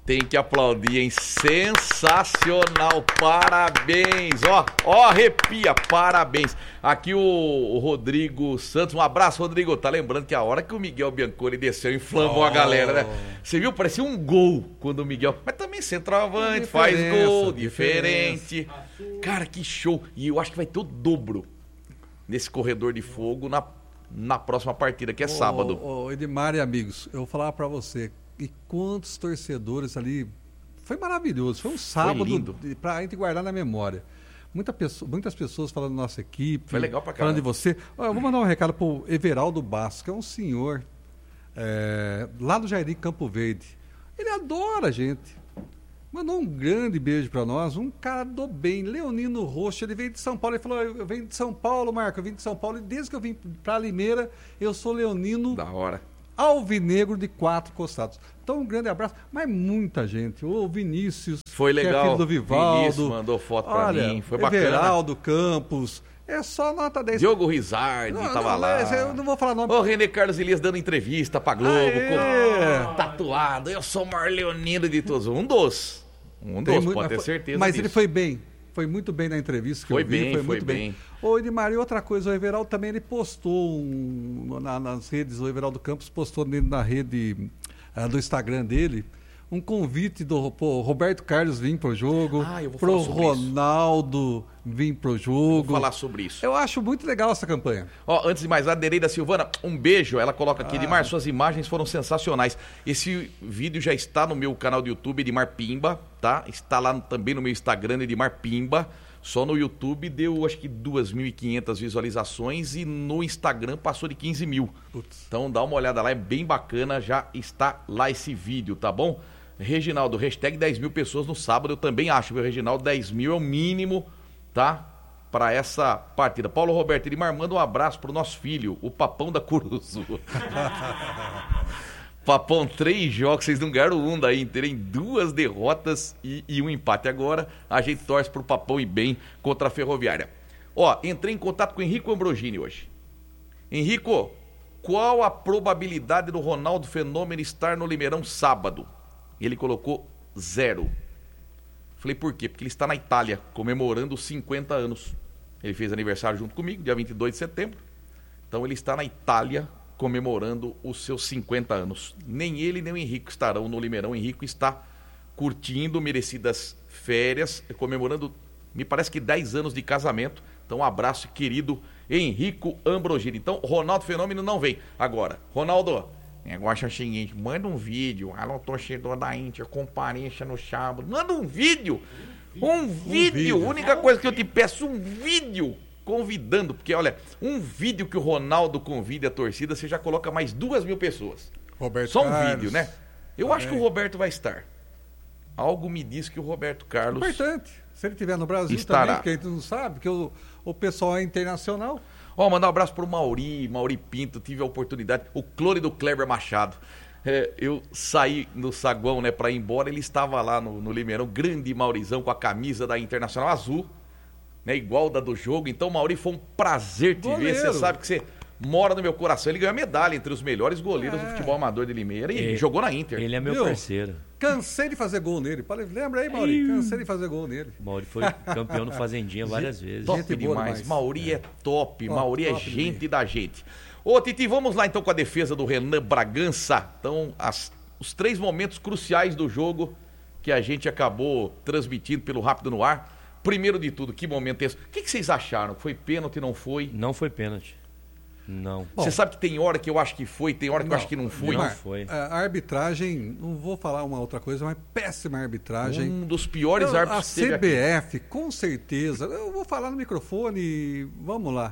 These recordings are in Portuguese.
Tem que aplaudir, hein? Sensacional, parabéns, ó, arrepia, parabéns. Aqui o Rodrigo Santos, um abraço, Rodrigo. Tá lembrando que a hora que o Miguel Bianconi desceu, inflamou a galera, né? Você viu? Parecia um gol quando o Miguel... Mas também centroavante, faz gol, diferente. Cara, que show. E eu acho que vai ter o dobro nesse corredor de fogo na próxima partida, que é sábado. Edmar e amigos, eu vou falar pra você... E quantos torcedores ali... Foi maravilhoso. Foi um sábado para a gente guardar na memória. Muitas pessoas falando da nossa equipe. Foi legal pra caramba. Falando de você. Eu vou mandar um recado pro Everaldo Bastos, que é um senhor lá do Jardim Campo Verde. Ele adora a gente. Mandou um grande beijo para nós. Um cara do bem. Leonino Rocha. Ele veio de São Paulo. Ele falou, eu venho de São Paulo, Marco. Eu vim de São Paulo. E desde que eu vim para Limeira, eu sou leonino. Da hora. Alvinegro de 4 costados. Então, um grande abraço. Mas muita gente. O Vinícius, foi legal. Que é filho do Vivaldo. Vinícius mandou foto pra mim. Foi bacana. Everaldo Campos. É só nota 10. Diogo Rizardi tava lá. Eu não vou falar nome. O René Carlos Elias dando entrevista pra Globo. Tatuado. Eu sou o maior leonino de todos. Um dos, pode ter certeza Mas disso. ele foi bem. Foi muito bem na entrevista que foi eu vi. Bem, foi muito bem. Ô, Edmar, e outra coisa, o Everaldo também ele postou nas redes, o Everaldo Campos postou na rede do Instagram dele um convite do Roberto Carlos vir pro jogo, pro Ronaldo vir pro jogo. Vou falar sobre isso. Eu acho muito legal essa campanha. Antes de mais nada, Nereida Silvana, um beijo. Ela coloca aqui, Edmar, suas imagens foram sensacionais. Esse vídeo já está no meu canal do YouTube, Edmar Pimba, tá? Está lá também no meu Instagram, Edmar Pimba. Só no YouTube deu, acho que 2.500 visualizações e no Instagram passou de 15 mil. Então dá uma olhada lá, é bem bacana, já está lá esse vídeo, tá bom? Reginaldo, hashtag 10 mil pessoas no sábado, eu também acho, viu, Reginaldo? 10 mil é o mínimo, tá? Para essa partida. Paulo Roberto Edmar, manda um abraço pro nosso filho, o Papão da Curuzu. Papão, 3 jogos, vocês não ganharam um daí, terem 2 derrotas e um empate. Agora a gente torce pro Papão e bem contra a Ferroviária. Entrei em contato com o Henrico Ambrogini hoje. Henrico, qual a probabilidade do Ronaldo Fenômeno estar no Limeirão sábado? Ele colocou 0. Falei, por quê? Porque ele está na Itália, comemorando os 50 anos. Ele fez aniversário junto comigo, dia 22 de setembro. Então ele está na Itália, comemorando os seus 50 anos. Nem ele nem o Henrico estarão no Limeirão. O Henrico está curtindo merecidas férias, comemorando, me parece que 10 anos de casamento. Então um abraço, querido Henrico Ambrogini. Então Ronaldo Fenômeno não vem. Agora, Ronaldo, o negócio é o seguinte, manda um vídeo, alô torcedor da Inter, compareça no sábado, manda um vídeo, um vídeo, única coisa que eu te peço, um vídeo convidando, porque olha, um vídeo que o Ronaldo convide a torcida, você já coloca mais 2.000 pessoas. Roberto Só um Carlos, vídeo, né? Eu acho que o Roberto vai estar. Algo me diz que o Roberto Carlos... Importante, se ele estiver no Brasil estará. Também, porque a gente não sabe, porque o pessoal é internacional. Mandar um abraço pro Mauri Pinto, tive a oportunidade, o clone do Kleber Machado. Eu saí no saguão, né, pra ir embora, ele estava lá no Limeirão, grande Maurizão, com a camisa da Internacional azul, né, igual da do jogo. Então, Mauri, foi um prazer te ver, você sabe que você mora no meu coração. Ele ganhou a medalha entre os melhores goleiros do futebol amador de Limeira e jogou na Inter. Ele é meu parceiro. Cansei de fazer gol nele. Lembra aí, Mauri? Cansei de fazer gol nele. Mauri foi campeão no Fazendinha várias vezes. Top demais. Mauri é top. Mauri é gente da gente. Ô, Titi, vamos lá então com a defesa do Renan Bragança. Então, os 3 momentos cruciais do jogo que a gente acabou transmitindo pelo Rápido no Ar. Primeiro de tudo, que momento é esse? O que vocês acharam? Foi pênalti, não foi? Não foi pênalti. Não. Você sabe que tem hora que eu acho que foi, tem hora que eu acho que não foi. Não foi. A arbitragem, não vou falar uma outra coisa, mas péssima arbitragem. Um dos piores árbitros que teve aqui. A CBF, com certeza. Eu vou falar no microfone, vamos lá.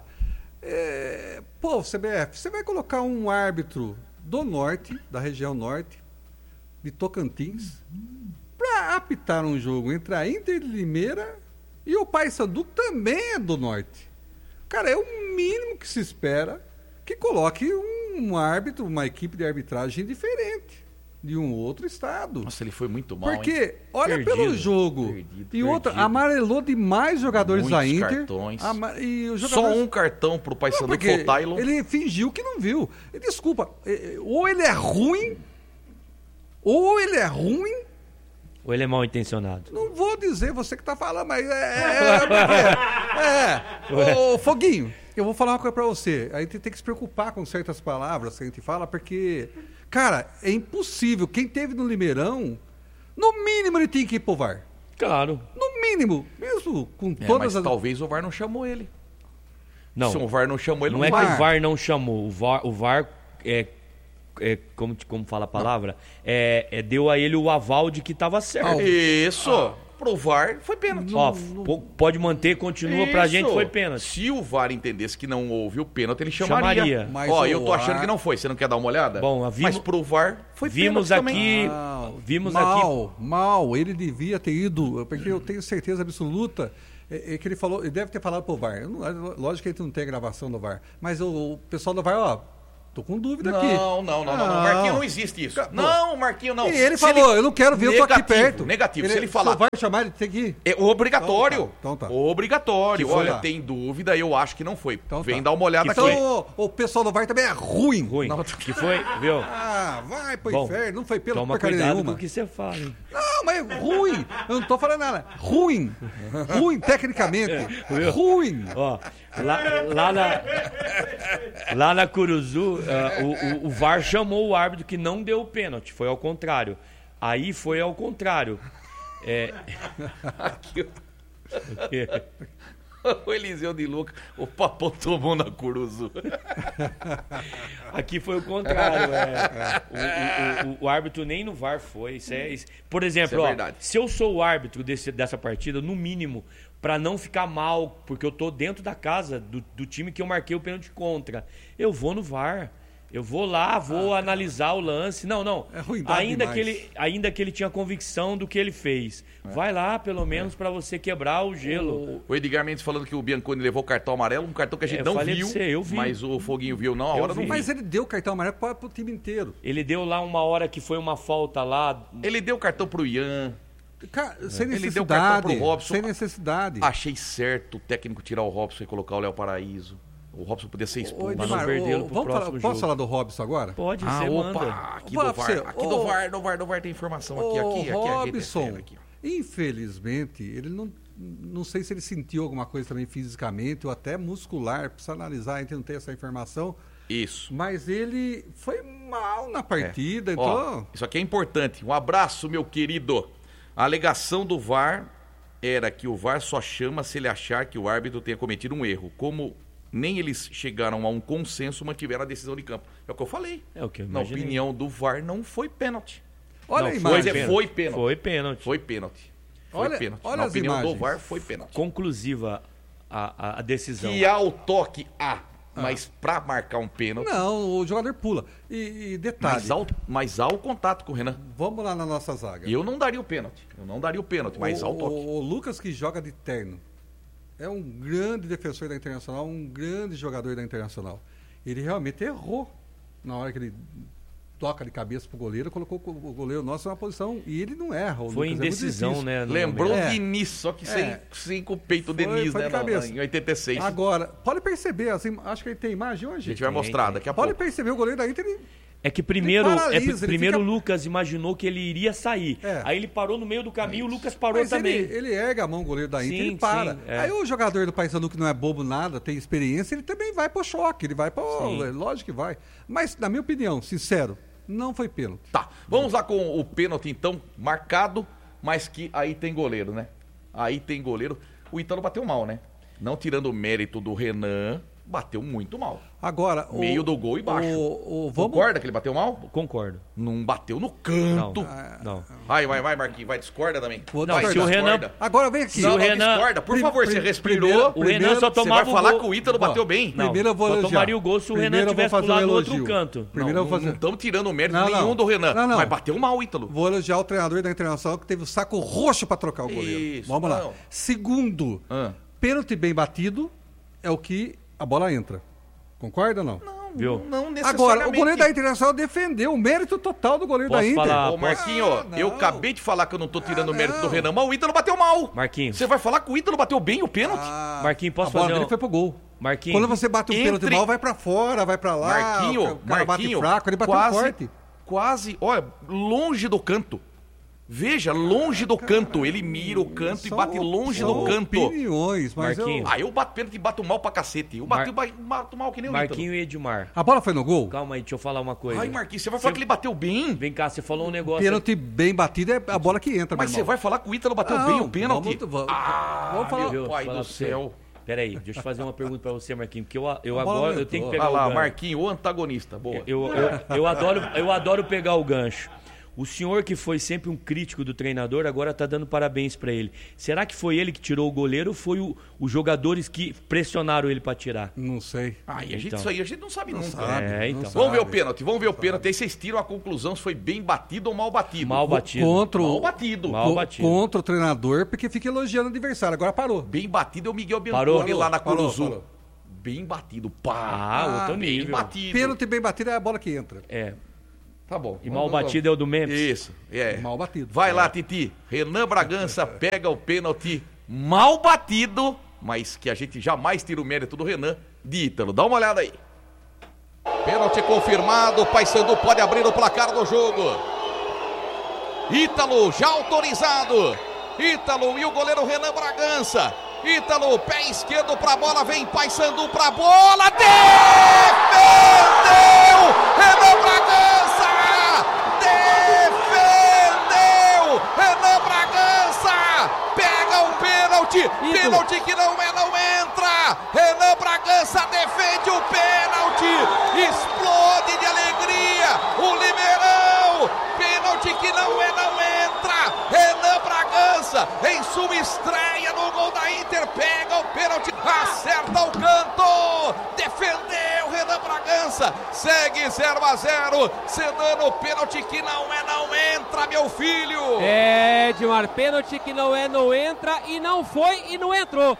CBF, você vai colocar um árbitro do norte, da região norte, de Tocantins, para apitar um jogo entre a Inter de Limeira e o Paysandu, que também é do norte. Cara, é o mínimo que se espera que coloque um árbitro, uma equipe de arbitragem diferente de um outro estado. Nossa, ele foi muito mal, porque, olha pelo jogo. Outra, amarelou demais jogadores muitos da Inter. Cartões. Só um cartão pro Paysandu, que foi o Taylor. Ele fingiu que não viu. Desculpa, ou ele é ruim, Ou ele é mal intencionado? Não vou dizer, você que tá falando, mas Ô, Foguinho, eu vou falar uma coisa pra você. A gente tem que se preocupar com certas palavras que a gente fala, porque, cara, é impossível. Quem teve no Limeirão, no mínimo ele tinha que ir pro VAR. Claro. No mínimo, mesmo com Mas todas as... talvez o VAR não chamou ele. Não. Se o VAR não chamou ele, Não é que vai. o VAR não chamou. O VAR como fala a palavra, deu a ele o aval de que estava certo. Isso. Pro VAR foi pênalti. Ó, pode manter, continua, pra gente foi pênalti. Se o VAR entendesse que não houve o pênalti, ele chamaria. Mas Ó, o eu tô achando VAR que não foi. Você não quer dar uma olhada? Bom, mas pro VAR foi vimos pênalti aqui, também. vimos Mal, ele devia ter ido, porque eu tenho certeza absoluta que ele falou, ele deve ter falado pro VAR. Lógico que a gente não tem gravação do VAR, mas o pessoal do VAR, ó, tô com dúvida aqui. Não. Marquinho, não existe isso. Não, Marquinho, não. E ele falou, eu não quero ver, eu tô aqui perto. Negativo, se ele falar... Se vai chamar, ele tem que ir. É obrigatório. Então tá. Obrigatório. Que foi Olha, lá? tem dúvida, eu acho que não foi. Então Vem tá. dar uma olhada Que aqui. Então o pessoal do VAR também é ruim. ruim. Não. Que foi, viu? Ah, vai pro Bom, inferno, não foi pela Toma porcaria cuidado nenhuma. com o que você fala, hein? Não, mas é ruim. Eu não tô falando nada. Ruim, tecnicamente. Ruim. Ó, lá na Curuzu, o VAR chamou o árbitro que não deu o pênalti. Foi ao contrário. Aí foi ao contrário. Aqui, o Eliseu de Luca, o Papão tomou na Curuzu. Aqui foi o contrário. O árbitro nem no VAR foi. Por exemplo, Isso é verdade. se eu sou o árbitro dessa partida, no mínimo, pra não ficar mal, porque eu tô dentro da casa do time que eu marquei o pênalti contra, eu vou no VAR. Eu vou lá, vou analisar o lance. Não. É ruindade ainda que ele tinha convicção do que ele fez. Vai lá, pelo menos, pra você quebrar o gelo. O Edgar Mendes falando que o Bianconi levou cartão amarelo, um cartão que a gente não falei viu, pra você, eu vi. mas o Foguinho viu não, a hora vi. não vi. Mas ele deu cartão amarelo pro time inteiro. Ele deu lá uma hora que foi uma falta lá. Ele deu cartão pro Ian. Cara, sem Ele deu cartão necessidade. pro Robson. Sem necessidade. Achei certo o técnico tirar o Robson e colocar o Léo Paraíso. O Robson podia ser Ô, expulso. Mas não Edmar, perdê-lo pro vamos falar, próximo posso jogo. falar do Robson agora? Pode, você manda. Aqui Fala do pra VAR. você, Aqui do VAR tem informação. Aqui O a gente Robson, recebe aqui, ó. infelizmente, ele não sei se ele sentiu alguma coisa também fisicamente ou até muscular, precisa analisar, a gente não tem essa informação, Isso. mas ele foi mal na partida, Ó, então... isso aqui é importante. Um abraço, meu querido. A alegação do VAR era que o VAR só chama se ele achar que o árbitro tenha cometido um erro. Como nem eles chegaram a um consenso, mantiveram a decisão de campo. É o que eu falei. É o que eu Na imaginei. opinião do VAR, não foi pênalti. Olha a Não, imagem. Foi pênalti. Foi pênalti. Foi pênalti. Foi Olha- pênalti. olha Na as opinião imagens. do VAR, foi pênalti. Conclusiva a decisão. Que há o toque, mas pra marcar um pênalti, Não, o jogador pula. E detalhe, mas há o contato com o Renan. vamos lá na nossa zaga. Eu não daria o pênalti. Mas há o toque. O Lucas, que joga de terno, é um grande defensor da Internacional, um grande jogador da Internacional. Ele realmente errou na hora que ele toca de cabeça pro goleiro, colocou o goleiro nosso numa posição e ele não erra. O Foi Lucas, é muito indecisão, difícil. né? no Lembrou momento. É. o Diniz, só que sem com o peito do Foi- Diniz, foi né? de cabeça. Em 86. Agora, pode perceber, assim, acho que ele tem imagem a hoje. gente vai Tem, mostrar tem. daqui a Pode pouco. perceber, o goleiro da Inter, ele É que primeiro, Ele paralisa, ele primeiro fica- o Lucas imaginou que ele iria sair. É. Aí ele parou no meio do caminho, o Lucas parou mas também. ele erga a mão, o goleiro da Inter, Sim, ele para. sim, é. Aí o jogador do Paysandu, que não é bobo nada, tem experiência, ele também vai pro choque, ele vai pro... Sim. Lógico que vai. Mas, na minha opinião, sincero, não foi pênalti. Tá, vamos lá com o pênalti então, marcado, mas que aí tem goleiro, né? Aí tem goleiro. O Ítalo bateu mal, né? Não tirando o mérito do Renan, bateu muito mal. Agora, Meio do gol e baixo. vamos... Concorda que ele bateu mal? Concordo. Não bateu no canto. Não. Vai, Marquinhos, vai, discorda também. Vou Vai, discordar. se o Renan- Agora vem aqui. Não, o não Renan- discorda, por favor, você respirou. primeiro- O Renan só Você tomava vai falar o gol. que o Ítalo bateu bem. Não, Primeiro eu vou só elogiar. tomaria o gol se o Renan Primeiro eu vou tivesse fazer um pulado no outro elogio. canto. Primeiro eu vou fazer... Não estamos tirando o mérito Não, nenhum não. do Renan. Não. Mas bateu mal, Ítalo. Vou elogiar o treinador da Internacional que teve o saco roxo para trocar o goleiro. Isso, Vamos lá. não. Segundo, pênalti bem batido é o que a bola entra. Concorda ou não? Viu? Não necessariamente. Agora, o goleiro da Internacional defendeu o mérito total do goleiro Posso da Inter. falar? Ô, Marquinho, não. eu acabei de falar que eu não tô tirando o mérito do não. Renan, mas o Ítalo bateu mal. Marquinhos. Você vai falar que o Ítalo bateu bem o pênalti? Marquinhos, posso a bola fazer dele um... foi pro gol. Marquinhos. Quando você bate um pênalti Entre- mal, vai pra fora, vai pra lá. o cara bate fraco, ele bateu forte. quase, olha, longe do canto. Veja, longe do canto. Ele mira o canto e bate longe do canto. Opiniões, mas Marquinhos. Eu bato pênalti e bato mal pra cacete. Eu bato mal que nem o Marquinho e Edmar. A bola foi no gol? Calma aí, deixa eu falar uma coisa. Ai, Marquinhos, você vai falar que ele bateu bem? Vem cá, você falou um negócio. Pênalti bem batido é a bola que entra, Mas meu você irmão. vai falar que o Ítalo bateu bem o pênalti? Vamos falar. Meu pai falar do pra você. céu. Peraí, deixa eu fazer uma pergunta pra você, Marquinhos, porque eu bola agora eu tenho que pegar Olha lá, o gancho. Marquinhos, o antagonista. Boa. Eu adoro pegar o gancho. O senhor que foi sempre um crítico do treinador, agora está dando parabéns para ele. Será que foi ele que tirou o goleiro ou foi os jogadores que pressionaram ele para tirar? Não sei. Isso aí a gente não sabe nunca. Sabe, então. Vamos ver o pênalti, Aí vocês tiram a conclusão se foi bem batido ou mal batido. Mal batido. Mal batido. Mal batido. Contra o treinador, porque fica elogiando o adversário. Agora parou. Bem batido é o Miguel Parou. Bianconi lá na Curuzu. Parou. Bem batido. Pá. Outro bem nível. batido. Pênalti bem batido é a bola que entra. É. Tá bom. E mal batido é o do Memphis. Isso, é. Mal batido. Vai lá, Titi. Renan Bragança pega o pênalti mal batido, mas que a gente jamais tira o mérito do Renan, de Ítalo. Dá uma olhada aí. Pênalti confirmado, o Paysandu pode abrir o placar do jogo. Ítalo já autorizado. Ítalo e o goleiro Renan Bragança. Ítalo, pé esquerdo pra bola, vem Paysandu pra bola, defendeu! Renan Bragança! Defendeu! Renan Bragança! Pega o pênalti! Pênalti que não entra! Renan Bragança defende o pênalti! Explode de alegria! O Limeirão! Pênalti que não entra! Renan Bragança, em sua estreia no gol da Inter, pega o pênalti, acerta o canto, defendeu Renan Bragança, segue 0-0, cedendo o pênalti que não entra, meu filho. Edmar, pênalti que não entra e não foi e não entrou.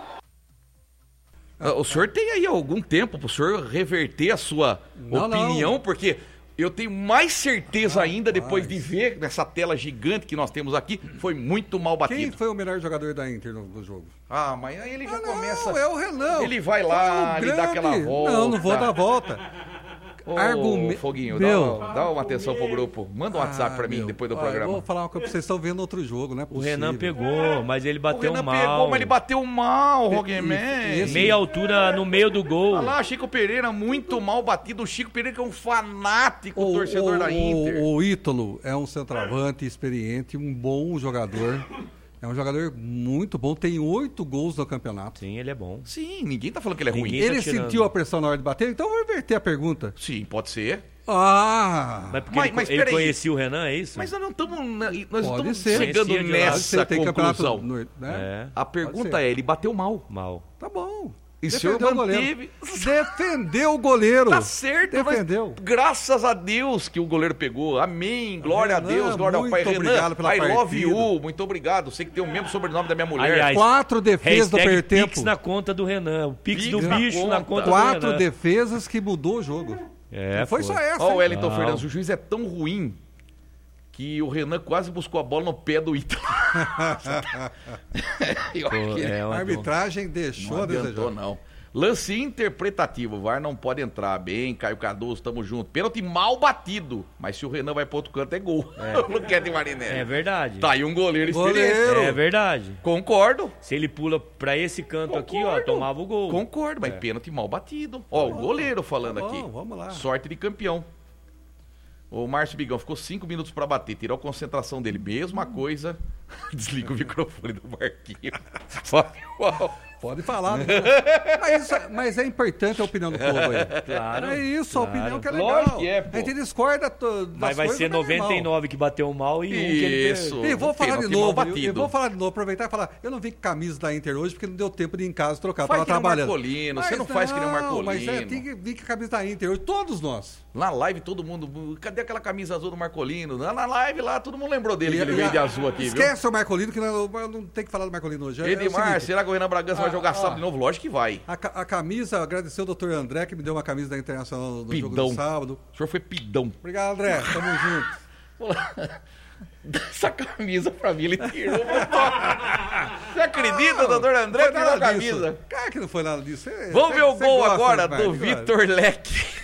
O senhor tem aí algum tempo para o senhor reverter a sua opinião, porque eu tenho mais certeza ainda, depois de ver nessa tela gigante que nós temos aqui, foi muito mal batido. Quem foi o melhor jogador da Inter no jogo? Mas aí ele já começa... Não, é o Renan. Ele vai lá, ele dá aquela volta. Não vou dar volta. Foguinho, dá uma atenção pro grupo. Manda um WhatsApp pra mim depois do programa. Eu vou falar uma coisa pra vocês, estão vendo outro jogo, né? O Renan pegou, mas ele bateu mal. Mas ele bateu mal, Rogueman. Meia altura no meio do gol. Olha lá, Chico Pereira, muito mal batido. O Chico Pereira que é um fanático torcedor da Inter. O Ítalo é um centroavante experiente, um bom jogador. É um jogador muito bom, tem 8 gols no campeonato. Sim, ele é bom. Sim, ninguém tá falando que ele é ruim. Ele sentiu a pressão na hora de bater, então eu vou inverter a pergunta. Sim, pode ser. Mas porque ele peraí. conhecia o Renan, é isso? Mas nós não estamos ser. chegando Conhecia de lá. nessa Tem conclusão. né? A pergunta é, ele bateu mal. Mal. Tá bom. E o senhor manteve... Defendeu o goleiro. Tá certo. Defendeu. Mas graças a Deus que o goleiro pegou. Amém. Glória a Deus. Glória ao Pai. Muito obrigado pela I love partida. you. Muito obrigado. Sei que tem o mesmo sobrenome da minha mulher. Aliás, 4 defesas do primeiro tempo. Pix na conta do Renan. O Pix do na bicho na conta do 4 Renan. defesas que mudou o jogo. Não foi só essa. Ó, o hein? Wellington Fernandes, o juiz é tão ruim que o Renan quase buscou a bola no pé do Ítalo. A arbitragem deixou Não a desejar. adiantou, não. Lance interpretativo, o VAR não pode entrar. Bem, Caio Cardoso, tamo junto. Pênalti mal batido, mas se o Renan vai pro outro canto é gol. Não quer de Marinelli. É verdade. Tá aí um goleiro experiente. É verdade. Concordo. Se ele pula pra esse canto aqui, ó, tomava o gol. Concordo, mas pênalti mal batido. Ó, o goleiro falando aqui. Vamos lá. Sorte de campeão. O Márcio Bigão ficou 5 minutos pra bater, tirou a concentração dele. Mesma coisa. Desliga o microfone do Marquinhos. Pode falar. Né? Mas é importante a opinião do povo aí. Claro. É isso, a opinião que é legal. Lógico que é, pô. A gente discorda das Mas vai coisas, ser mas é normal. 99 que bateu mal e 1 que ele Isso. perdeu. E vou falar de Pênalti mal novo, batido. eu vou falar de novo, aproveitar e falar, eu não vim com camisa da Inter hoje porque não deu tempo de ir em casa trocar, Faz tava que nem o trabalhando. Marcolino, você não faz que nem o Marcolino. Mas tem que vir com a camisa da Inter hoje, todos nós. Na live todo mundo, cadê aquela camisa azul do Marcolino? Na live lá todo mundo lembrou dele, que ele veio de azul aqui, viu? Esquece o Marcolino, que não tem que falar do Marcolino hoje. Edmar, será que o Renan Bragança vai jogar sábado de novo? Lógico que vai. A camisa, agradecer ao Dr. André, que me deu uma camisa da Internacional no jogo do sábado. O senhor foi pidão. Obrigado, André. Tamo junto. Essa camisa pra mim, ele tirou. Você acredita, doutor André, tirou a camisa? Cara, que não foi nada disso. Vamos ver o gol agora do Vitor Leque.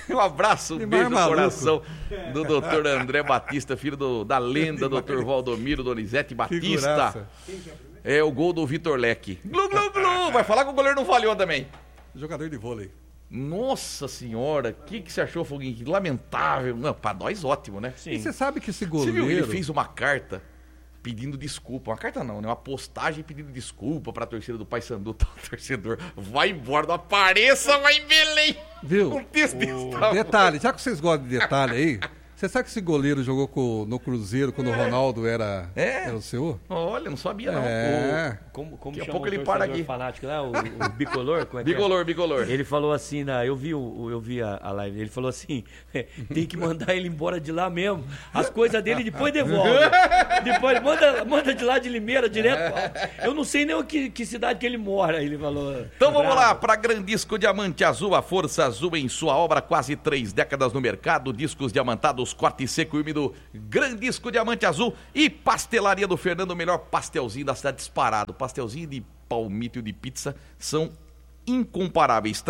Um abraço, um Neymar beijo no maluco. coração do doutor André Batista, filho da lenda doutor Valdomiro Donizete Batista. Figuraça. É o gol do Vitor Leque. Glu, glu, glu. Vai falar que o goleiro não falhou também. Jogador de vôlei. Nossa senhora, o que você achou, Foguinho? Que lamentável. Não, pra nós, ótimo, né? Sim. E você sabe que esse Você goleiro... viu? Ele fez uma carta pedindo desculpa. Uma carta não, né? Uma postagem pedindo desculpa pra torcida do Paysandu. Tá, o torcedor vai embora, não apareça, vai em Belém. Viu? Um texto desse tamanho. Detalhe, já que vocês gostam de detalhe aí, você sabe que esse goleiro jogou no Cruzeiro quando o Ronaldo era o seu? Olha, não sabia não. É. Como Daqui a chama pouco o ele torcedor para aqui. fanático lá, o bicolor? Como é que é? Bicolor, bicolor. Ele falou assim, eu vi a live, ele falou assim, tem que mandar ele embora de lá mesmo. As coisas dele depois devolve. Depois manda de lá de Limeira direto. Eu não sei nem que cidade que ele mora, ele falou. Então vamos Bravo. lá para Grandisco Diamante Azul, a força azul em sua obra, quase 3 décadas no mercado, discos diamantados, corte seco e úmido, Grandisco Diamante Azul e Pastelaria do Fernando, o melhor pastelzinho da cidade disparado, pastelzinho de palmito e de pizza são incomparáveis,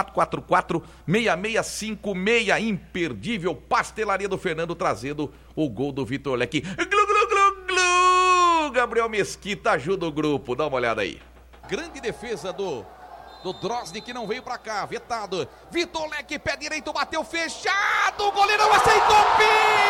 3444-6656, imperdível, Pastelaria do Fernando trazendo o gol do Vitor Leque, glu, glu, glu, glu, Gabriel Mesquita ajuda o grupo, dá uma olhada aí. Grande defesa do Drosny, que não veio pra cá, vetado. Vitor Leque, pé direito, bateu fechado, o goleirão aceitou,